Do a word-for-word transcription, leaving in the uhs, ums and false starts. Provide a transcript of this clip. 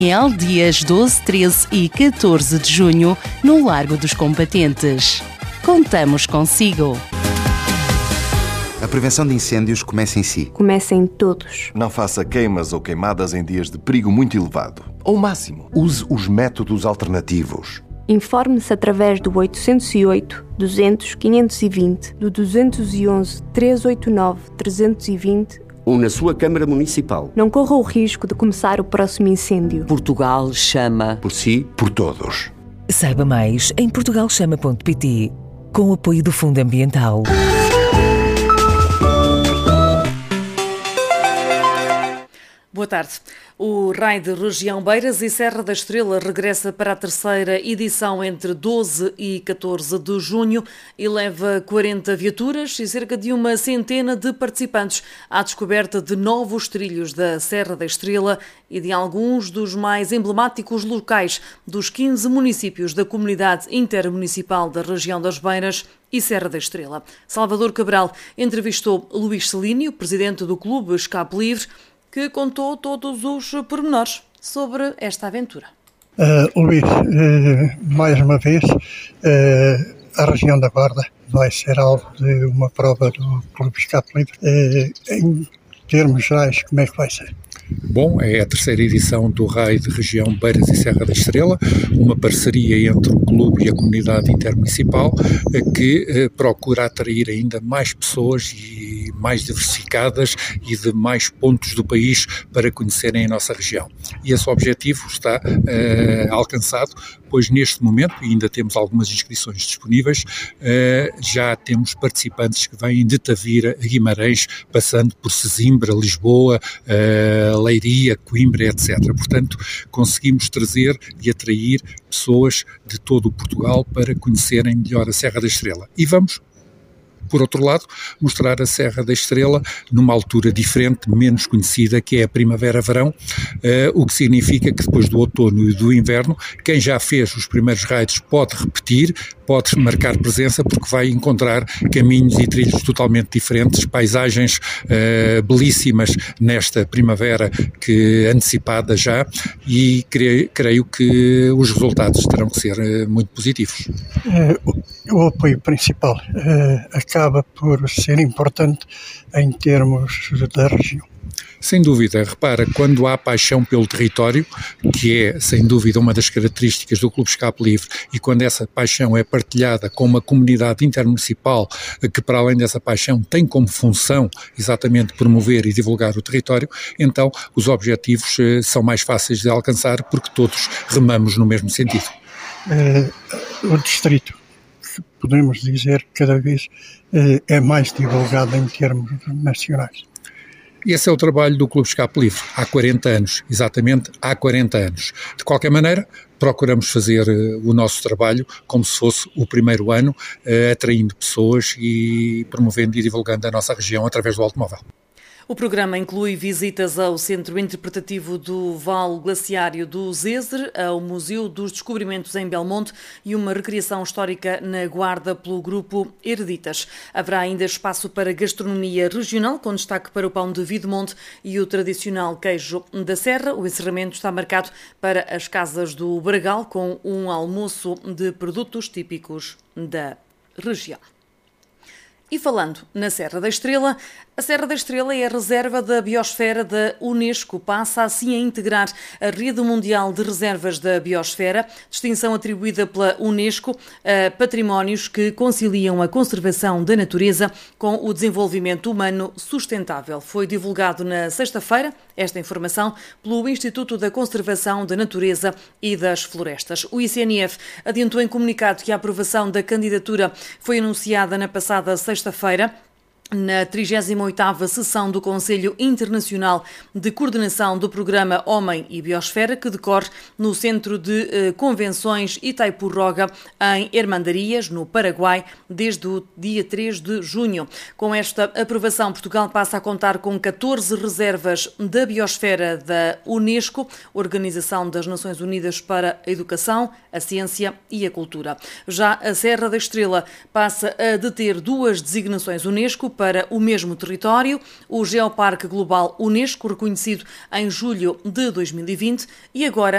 Dias doze, treze e catorze de junho, no Largo dos Combatentes. Contamos consigo. A prevenção de incêndios começa em si. Começa em todos. Não faça queimas ou queimadas em dias de perigo muito elevado. Ao máximo, use os métodos alternativos. Informe-se através do oitocentos e oito, duzentos, quinhentos e vinte, do duzentos e onze, trezentos e oitenta e nove, trezentos e vinte ou na sua Câmara Municipal. Não corra o risco de começar o próximo incêndio. Portugal chama. Por si, por todos. Saiba mais em portugal chama ponto pt, com o apoio do Fundo Ambiental. Boa tarde. O Raid Região Beiras e Serra da Estrela regressa para a terceira edição entre doze e catorze de junho e leva quarenta viaturas e cerca de uma centena de participantes à descoberta de novos trilhos da Serra da Estrela e de alguns dos mais emblemáticos locais dos quinze municípios da Comunidade Intermunicipal da Região das Beiras e Serra da Estrela. Salvador Cabral entrevistou Luís Celínio, presidente do Clube Escape Livre, que contou todos os pormenores sobre esta aventura. Uh, Luís, uh, mais uma vez, uh, a região da Guarda vai ser alvo de uma prova do Clube Escape Livre. Uh, em termos gerais, como é que vai ser? Bom, é a terceira edição do Raid Região Beiras e Serra da Estrela, uma parceria entre o clube e a comunidade intermunicipal que eh, procura atrair ainda mais pessoas e mais diversificadas e de mais pontos do país para conhecerem a nossa região. E esse objetivo está eh, alcançado, pois neste momento, e ainda temos algumas inscrições disponíveis, eh, já temos participantes que vêm de Tavira a Guimarães, passando por Sesimbra, Lisboa, eh, Leiria, Coimbra, etcétera. Portanto, conseguimos trazer e atrair pessoas de todo o Portugal para conhecerem melhor a Serra da Estrela. E vamos, por outro lado, mostrar a Serra da Estrela numa altura diferente, menos conhecida, que é a primavera-verão, uh, o que significa que depois do outono e do inverno, quem já fez os primeiros raids pode repetir, pode marcar presença, porque vai encontrar caminhos e trilhos totalmente diferentes, paisagens uh, belíssimas nesta primavera que antecipada já, e creio, creio que os resultados terão que ser uh, muito positivos. Uh, o, o apoio principal uh, acaba por ser importante em termos da região. Sem dúvida, repara, quando há paixão pelo território, que é sem dúvida uma das características do Clube Escape Livre, e quando essa paixão é partilhada com uma comunidade intermunicipal que, para além dessa paixão, tem como função exatamente promover e divulgar o território, então os objetivos eh, são mais fáceis de alcançar porque todos remamos no mesmo sentido. Uh, o distrito, podemos dizer, cada vez uh, é mais divulgado em termos nacionais. Esse é o trabalho do Clube Escape Livre, há quarenta anos, exatamente há quarenta anos. De qualquer maneira, procuramos fazer uh, o nosso trabalho como se fosse o primeiro ano, uh, atraindo pessoas e promovendo e divulgando a nossa região através do automóvel. O programa inclui visitas ao Centro Interpretativo do Vale Glaciário do Zezer, ao Museu dos Descobrimentos em Belmonte e uma recriação histórica na Guarda pelo grupo Hereditas. Haverá ainda espaço para gastronomia regional, com destaque para o pão de Videmonte e o tradicional queijo da Serra. O encerramento está marcado para as Casas do Bragal, com um almoço de produtos típicos da região. E falando na Serra da Estrela, a Serra da Estrela é a reserva da biosfera da Unesco. Passa assim a integrar a Rede Mundial de Reservas da Biosfera, distinção atribuída pela Unesco a patrimónios que conciliam a conservação da natureza com o desenvolvimento humano sustentável. Foi divulgado na sexta-feira esta informação pelo Instituto da Conservação da Natureza e das Florestas. O I C N F adiantou em comunicado que a aprovação da candidatura foi anunciada na passada sexta-feira, na trigésima oitava sessão do Conselho Internacional de Coordenação do Programa Homem e Biosfera, que decorre no Centro de eh, Convenções Itaipú-Roga, em Hermandarias, no Paraguai, desde o dia três de junho. Com esta aprovação, Portugal passa a contar com catorze reservas da biosfera da Unesco, Organização das Nações Unidas para a Educação, a Ciência e a Cultura. Já a Serra da Estrela passa a deter duas designações Unesco para o mesmo território, o Geoparque Global Unesco, reconhecido em julho de dois mil e vinte, e agora